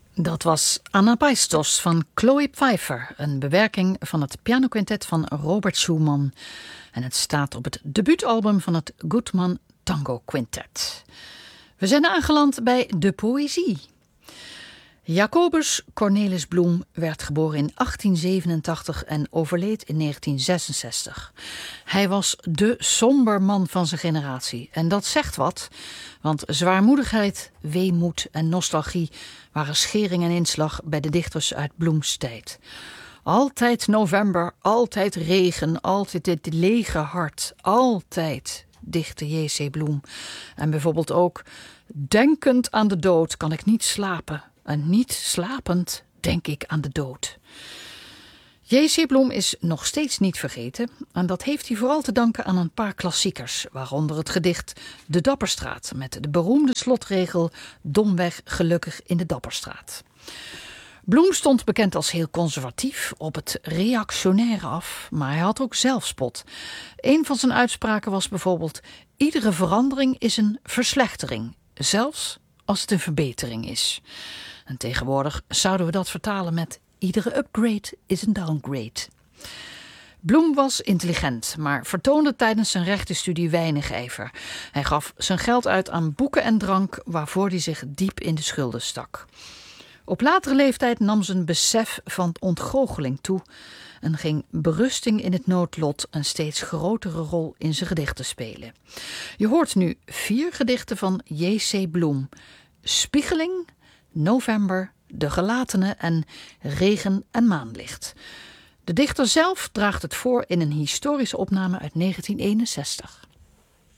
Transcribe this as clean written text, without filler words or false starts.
Dat was Anapaistos van Chloe Pfeiffer, een bewerking van het pianoquintet van Robert Schumann. En het staat op het debuutalbum van het Goodman Tango Quintet. We zijn aangeland bij de poëzie. Jacobus Cornelis Bloem werd geboren in 1887 en overleed in 1966. Hij was de somber man van zijn generatie. En dat zegt wat, want zwaarmoedigheid, weemoed en nostalgie waren schering en inslag bij de dichters uit Bloems tijd. Altijd november, altijd regen, altijd dit lege hart, altijd, dichtte J.C. Bloem. En bijvoorbeeld ook, denkend aan de dood kan ik niet slapen. En niet slapend denk ik aan de dood. J.C. Bloem is nog steeds niet vergeten. En dat heeft hij vooral te danken aan een paar klassiekers. Waaronder het gedicht De Dapperstraat. Met de beroemde slotregel domweg gelukkig in de Dapperstraat. Bloem stond bekend als heel conservatief, op het reactionaire af. Maar hij had ook zelfspot. Een van zijn uitspraken was bijvoorbeeld: iedere verandering is een verslechtering. Zelfs als het een verbetering is. En tegenwoordig zouden we dat vertalen met: iedere upgrade is een downgrade. Bloem was intelligent, maar vertoonde tijdens zijn rechtenstudie weinig ijver. Hij gaf zijn geld uit aan boeken en drank, waarvoor hij zich diep in de schulden stak. Op latere leeftijd nam zijn besef van ontgoocheling toe en ging berusting in het noodlot een steeds grotere rol in zijn gedichten spelen. Je hoort nu 4 gedichten van J.C. Bloem: Spiegeling, November, De Gelatene en Regen en Maanlicht. De dichter zelf draagt het voor in een historische opname uit 1961.